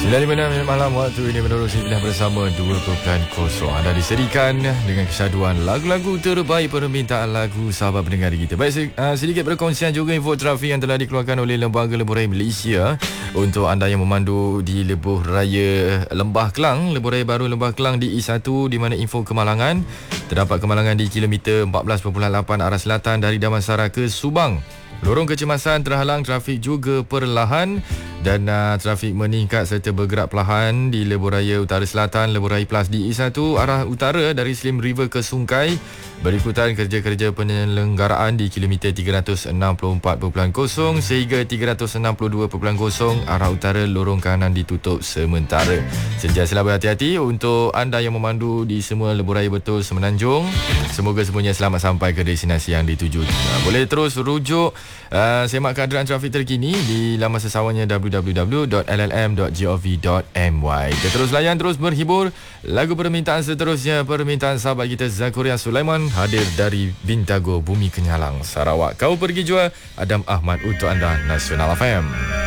9.56 malam waktu ini menerusi pilihan bersama 2.0. Anda disediakan dengan kesyaduan lagu-lagu terbaik permintaan lagu sahabat pendengar kita. Baik, sedikit perkongsian juga info trafik yang telah dikeluarkan oleh Lembaga Lebuh Raya Malaysia untuk anda yang memandu di Lebuh Raya Lembah Kelang, Lebuh Raya Baru Lembah Kelang di E1, di mana info kemalangan. Terdapat kemalangan di kilometer 14.8 arah selatan dari Damansara ke Subang. Lorong kecemasan terhalang, trafik juga perlahan dan trafik meningkat serta bergerak perlahan di Lebuh Raya Utara Selatan, Lebuh Raya Plus di E1 arah utara dari Slim River ke Sungai. Berikutan kerja-kerja penyelenggaraan di kilometer 364.0 sehingga 362.0 arah utara, lorong kanan ditutup sementara. Sentiasalah berhati-hati untuk anda yang memandu di semua Lebuh Raya Betul Semenanjung. Semoga semuanya selamat sampai ke destinasi yang dituju. Boleh terus rujuk semak keadaan trafik terkini di laman sesawannya www.llm.gov.my. Kita terus layan, terus berhibur. Lagu permintaan seterusnya, permintaan sahabat kita Zakuria Sulaiman, hadir dari Bintago, Bumi Kenyalang, Sarawak. Kau pergi jua, Adam Ahmad untuk anda, Nasional FM.